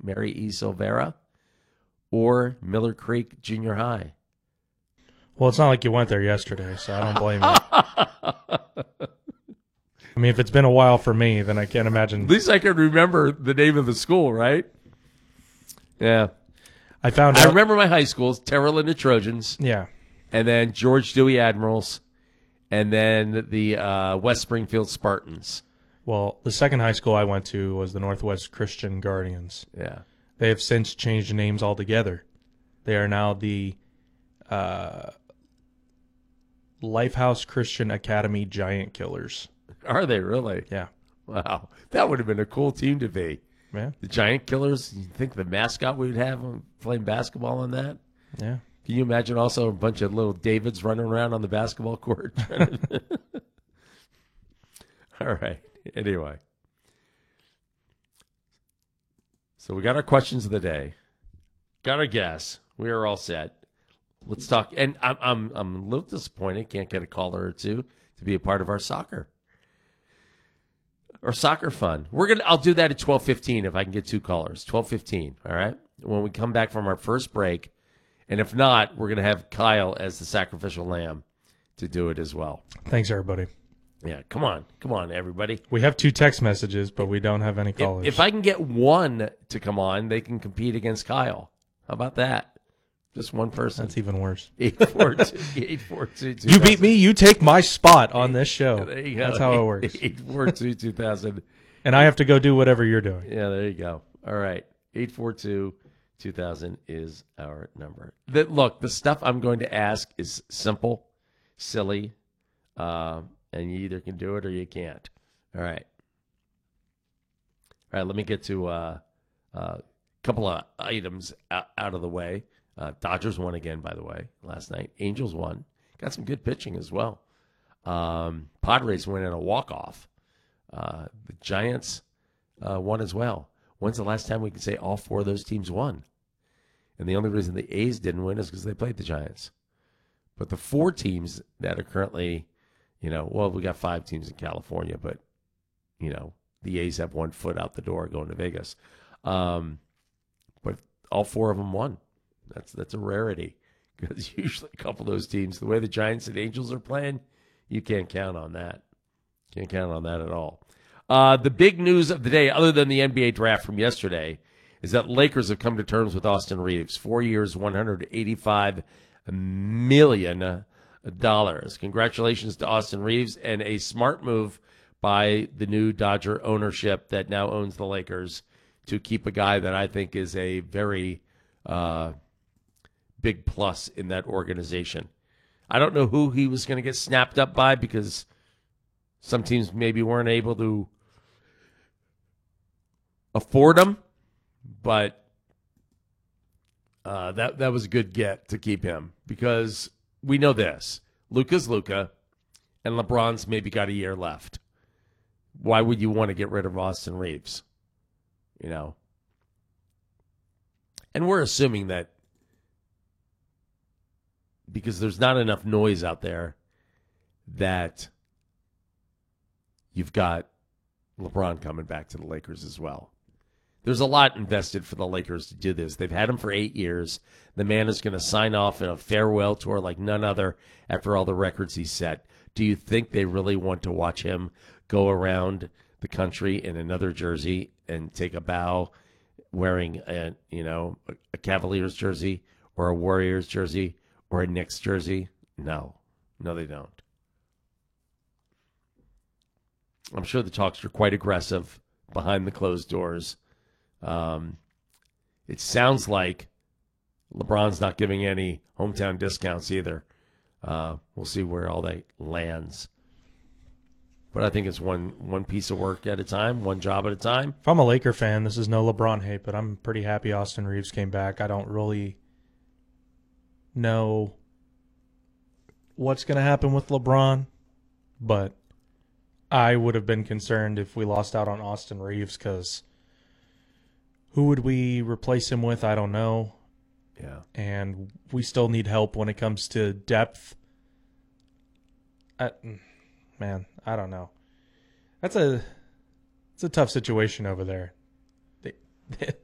Mary E. Silvera, or Miller Creek Junior High? Well, it's not like you went there yesterday, so I don't blame you. I mean, if it's been a while for me, then I can't imagine. At least I can remember the name of the school, right? Yeah. I found out. I remember my high schools, Terra Linda Trojans, Yeah. and then George Dewey Admirals, and then the West Springfield Spartans. Well, the second high school I went to was the Northwest Christian Guardians. Yeah. They have since changed names altogether. They are now the Lifehouse Christian Academy Giant Killers. Are they really? Yeah. Wow. That would have been a cool team to be. Yeah. The Giant Killers, you think the mascot we would have playing basketball on that? Yeah. Can you imagine also a bunch of little Davids running around on the basketball court? All right. Anyway. So we got our questions of the day. Got our guess. We are all set. Let's talk. And I'm a little disappointed. Can't get a caller or two to be a part of our soccer. Or soccer fun. I'll do that at 12:15 if I can get two callers. 12:15. All right. When we come back from our first break, and if not, we're gonna have Kyle as the sacrificial lamb to do it as well. Thanks, everybody. Yeah. Come on, everybody. We have 2 text messages, but we don't have any callers. If I can get one to come on, they can compete against Kyle. How about that? Just one person. That's even worse. 842. You beat me. You take my spot on this show. There you go. That's how it works. 842-2000. And I have to go do whatever you're doing. Yeah, there you go. All right. 842-2000 is our number. Look, the stuff I'm going to ask is simple, silly, and you either can do it or you can't. All right. All right, let me get to a couple of items out of the way. Dodgers won again, by the way, last night. Angels won. Got some good pitching as well. Padres went in a walk-off. The Giants won as well. When's the last time we could say all 4 of those teams won? And the only reason the A's didn't win is because they played the Giants. But the 4 teams that are currently, we got 5 teams in California, but, the A's have 1 foot out the door going to Vegas. But all 4 of them won. That's a rarity, because usually a couple of those teams, the way the Giants and Angels are playing, you can't count on that. Can't count on that at all. The big news of the day, other than the NBA draft from yesterday, is that Lakers have come to terms with Austin Reeves. 4 years, $185 million. Congratulations to Austin Reeves, and a smart move by the new Dodger ownership that now owns the Lakers to keep a guy that I think is a very big plus in that organization. I don't know who he was going to get snapped up by, because some teams maybe weren't able to afford him, but that was a good get to keep him, because we know this. Luka's Luka, and LeBron's maybe got a year left. Why would you want to get rid of Austin Reeves? And we're assuming that because there's not enough noise out there that you've got LeBron coming back to the Lakers as well. There's a lot invested for the Lakers to do this. They've had him for 8 years. The man is going to sign off in a farewell tour like none other after all the records he's set. Do you think they really want to watch him go around the country in another jersey and take a bow wearing a Cavaliers jersey or a Warriors jersey or a Knicks jersey? No, they don't. I'm sure the talks are quite aggressive behind the closed doors. It sounds like LeBron's not giving any hometown discounts either. We'll see where all that lands. But I think it's one piece of work at a time, one job at a time. If I'm a Laker fan, this is no LeBron hate, but I'm pretty happy Austin Reeves came back. I don't really know what's going to happen with LeBron, but I would have been concerned if we lost out on Austin Reeves, because who would we replace him with? I don't know. Yeah. And we still need help when it comes to depth. Man, I don't know. It's a tough situation over there.